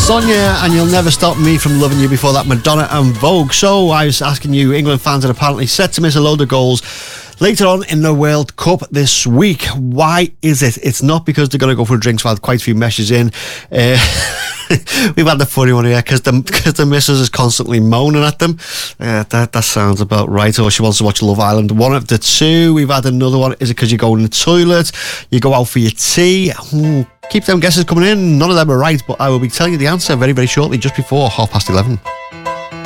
Sonia and You'll Never Stop Me From Loving You. Before that, Madonna and Vogue. So I was asking you, England fans are apparently set to miss a load of goals later on in the World Cup this week. Why is it? It's not because they're going to go for drinks. We've had quite a few messages in. We've had the funny one here because the missus is constantly moaning at them. That sounds about right. Or she wants to watch Love Island. One of the two. We've had another one. Is it because you go in the toilet? You go out for your tea? Keep them guesses coming in. None of them are right, but I will be telling you the answer very, very shortly, just before 11:30.